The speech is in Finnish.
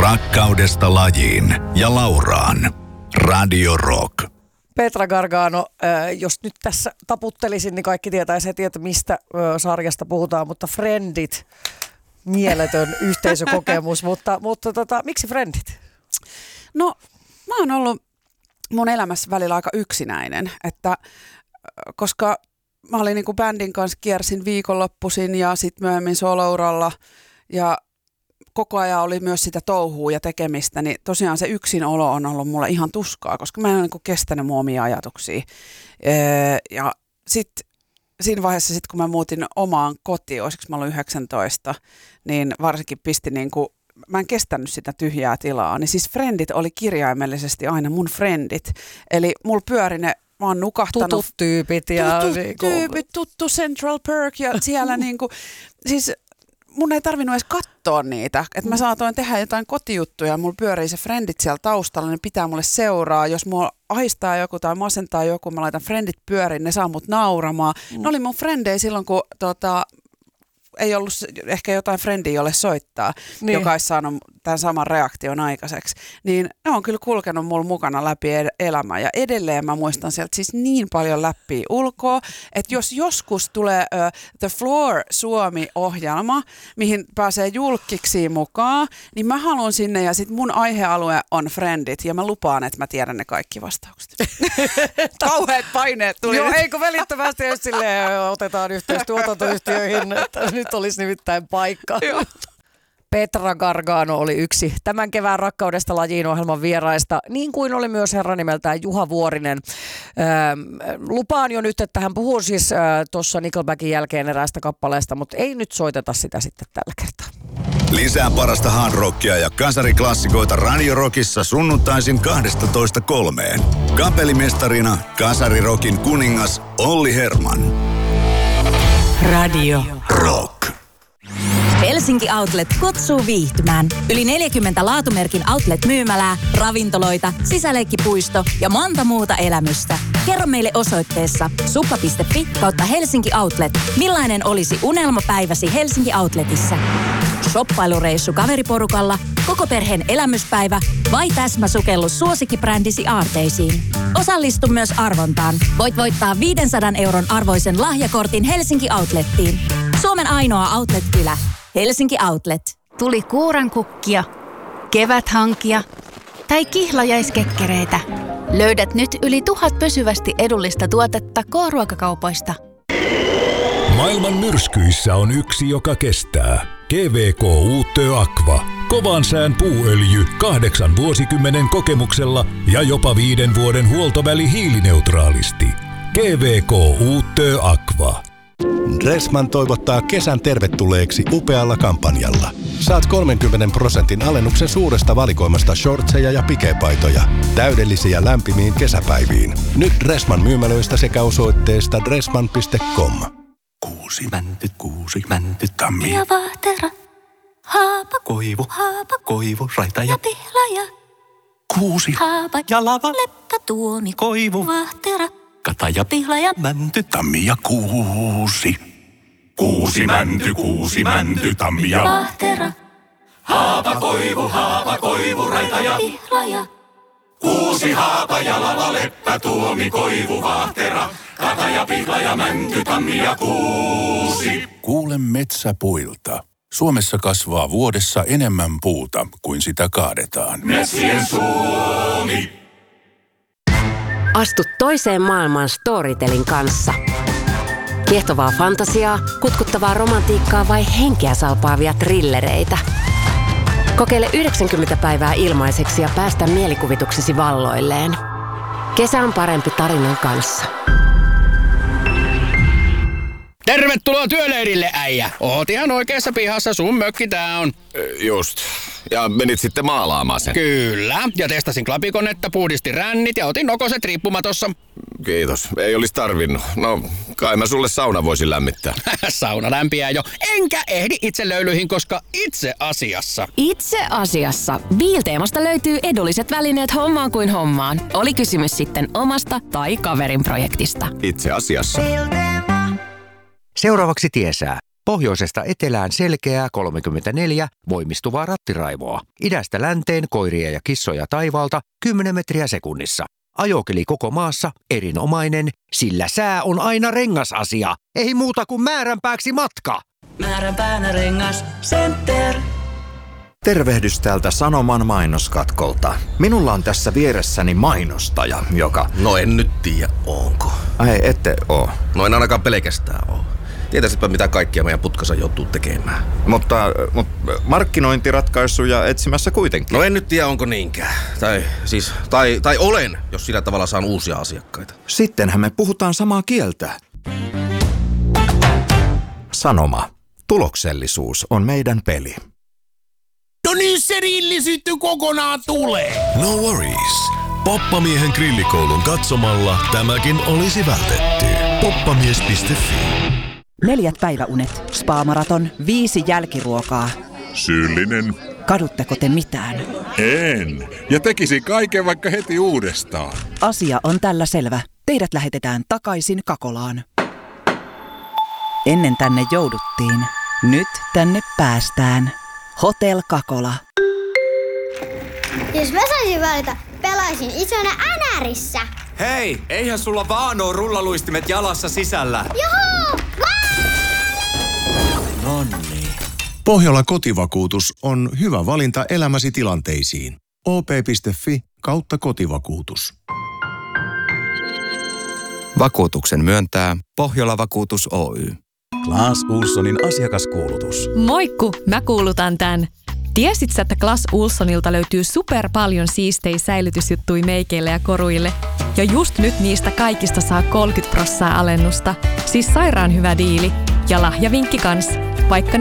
Rakkaudesta lajiin ja Lauraan. Radio Rock. Petra Gargano, jos nyt tässä taputtelisin, niin kaikki tietäisi heti, että mistä sarjasta puhutaan, mutta Friendit, mieletön yhteisökokemus, mutta miksi Friendit? No, mä oon ollut mun elämässä välillä aika yksinäinen, että koska mä olin niinku bändin kanssa, kiersin viikonloppuisin ja sitten myöhemmin solouralla ja koko ajan oli myös sitä touhua ja tekemistä, niin tosiaan se yksinolo on ollut mulle ihan tuskaa, koska mä en ole niinku kestänyt mun omia ajatuksia. Ja sitten siinä vaiheessa, kun mä muutin omaan kotiin, olisiko mä ollut 19, niin varsinkin pisti niinku, mä en kestänyt sitä tyhjää tilaa. Niin siis Friendit oli kirjaimellisesti aina mun friendit. Eli mulla pyöri ne, mä oon nukahtanut. Tutut tyypit. Tuttu Central Perk ja siellä niinku, siis mun ei tarvinnut edes katsoa niitä. Että mä saatoin tehdä jotain kotijuttuja ja mulla pyörii se Friendit siellä taustalla, ne pitää mulle seuraa. Jos mulla ahistaa joku tai masentaa joku, mä laitan Friendit pyöriin, ne saa mut nauramaan. Ne oli mun frendejä silloin, kun ei ollut ehkä jotain frendiä, jolle soittaa, niin, joka olisi saanut tämän saman reaktion aikaiseksi. Niin ne on kyllä kulkenut mulla mukana läpi elämää. Ja edelleen mä muistan sieltä siis niin paljon läpi ulkoa, että jos joskus tulee The Floor Suomi-ohjelma, mihin pääsee julkkiksi mukaan, niin mä haluan sinne ja sit mun aihealue on Friendit. Ja mä lupaan, että mä tiedän ne kaikki vastaukset. Kauheat paineet tuli. Joo, eikö välittömästi jos silleen otetaan yhteys tuotantoyhtiöihin, että nyt olisi nimittäin paikka. Petra Gargano oli yksi tämän kevään Rakkaudesta lajiin -ohjelman vieraista, niin kuin oli myös herra nimeltään Juha Vuorinen. Lupaan jo nyt, että hän puhuu siis tuossa Nickelbackin jälkeen eräästä kappaleesta, mutta ei nyt soiteta sitä sitten tällä kertaa. Lisää parasta hard rockia ja kasariklassikoita Radio Rockissa sunnuntaisin 12:03. Kapellimestarina kasarirockin kuningas Olli Herman. Radio Rock. Helsinki Outlet kutsuu viihtymään. Yli 40 laatumerkin outlet-myymälää, ravintoloita, sisäleikkipuisto ja monta muuta elämystä. Kerro meille osoitteessa supla.fi/Helsinki Outlet, millainen olisi unelmapäiväsi Helsinki Outletissa. Shoppailureissu kaveriporukalla, koko perheen elämyspäivä vai täsmäsukellus suosikkibrändisi aarteisiin. Osallistu myös arvontaan. Voit voittaa 500 € arvoisen lahjakortin Helsinki Outlettiin. Suomen ainoa outlet-kylä. Helsinki Outlet. Tuli kuurankukkia, keväthankia tai kihlajaiskekkereitä. Löydät nyt yli 1000 pysyvästi edullista tuotetta K-ruokakaupoista. Maailman myrskyissä on yksi, joka kestää. GVK Uutö Aqua. Kovan sään puuöljy 8 vuosikymmenen kokemuksella ja jopa 5 vuoden huoltoväli hiilineutraalisti. GVK Uutö Aqua. Dressman toivottaa kesän tervetulleeksi upealla kampanjalla. Saat 30% alennuksen suuresta valikoimasta shortseja ja pikepaitoja. Täydellisiä lämpimiin kesäpäiviin. Nyt Dressman myymälöistä sekä osoitteesta dressman.com. Kuusi mänty, tammi ja vahtera, haapa, koivu, raita ja pihlaja. Kuusi, haapa ja lava, leppä, tuomi, koivu, vahtera, kata ja pihlaja, mänty, tammi ja kuusi. Kuusi mänty, tammi ja vahtera, haapa, koivu, raita ja pihlaja. Kuusi, haapa ja lava, leppä, tuomi, koivu, vahtera, kata ja pihlaja, mänty, tammi ja kuusi. Kuule metsäpuilta. Suomessa kasvaa vuodessa enemmän puuta kuin sitä kaadetaan. Metsien Suomi. Astu toiseen maailmaan Storytelin kanssa. Kiehtovaa fantasiaa, kutkuttavaa romantiikkaa vai henkeä salpaavia thrillereitä. Kokeile 90 päivää ilmaiseksi ja päästä mielikuvituksesi valloilleen. Kesä on parempi tarinan kanssa. Tervetuloa työleirille, äijä. Oot ihan oikeassa pihassa, sun mökki tää on. Just. Ja menit sitten maalaamaan sen. Kyllä. Ja testasin klapikonetta, puhdistin rännit ja otin nokoset riippumatossa. Kiitos. Ei olisi tarvinnut. No, kai mä sulle sauna voisin lämmittää. Sauna lämpiää jo. Enkä ehdi itse löylyihin, koska itse asiassa Biilteemasta löytyy edulliset välineet hommaan kuin hommaan. Oli kysymys sitten omasta tai kaverin projektista. Itse asiassa. Seuraavaksi Tiesää. Pohjoisesta etelään selkeää 34 voimistuvaa rattiraivoa. Idästä länteen koiria ja kissoja taivaalta 10 metriä sekunnissa. Ajokeli koko maassa erinomainen, sillä sää on aina rengasasia. Ei muuta kuin määränpääksi matka. Määränpäänä rengas Center. Tervehdys täältä Sanoman mainoskatkolta. Minulla on tässä vieressäni mainostaja, joka... No en nyt tiedä, onko. Ai, ette oo. No en ainakaan pelkästään oo. Tietäisitpä mitä kaikkia meidän putkassa joutuu tekemään. Mutta markkinointiratkaisuja etsimässä kuitenkin. No en nyt tiedä, onko niinkään. Tai olen, jos sillä tavalla saan uusia asiakkaita. Sittenhän me puhutaan samaa kieltä. Sanoma. Tuloksellisuus on meidän peli. No niin se rillisyytty kokonaan tulee. No worries. Poppamiehen grillikoulun katsomalla tämäkin olisi vältetty. Poppamies.fi. 4 päiväunet, spa-maraton, 5 jälkiruokaa. Syyllinen. Kadutteko te mitään? En. Ja tekisi kaiken vaikka heti uudestaan. Asia on tällä selvä. Teidät lähetetään takaisin Kakolaan. Ennen tänne jouduttiin. Nyt tänne päästään. Hotel Kakola. Jos mä saisin valita, pelaisin isona NRissä. Hei, eihän sulla vaan oo rullaluistimet jalassa sisällä. Juhu! Nonni. Pohjola kotivakuutus on hyvä valinta elämäsi tilanteisiin. op.fi/kotivakuutus. Vakuutuksen myöntää Pohjola Vakuutus Oy. Clas Ohlsonin asiakaskuulutus. Moikku, mä kuulutan tän. Tiesit sä, että Clas Ohlsonilta löytyy super paljon siistejä säilytysjuttui meikeille ja koruille? Ja just nyt niistä kaikista saa 30% alennusta. Siis sairaan hyvä diili. Ja lahjavinkki kans. Vaikka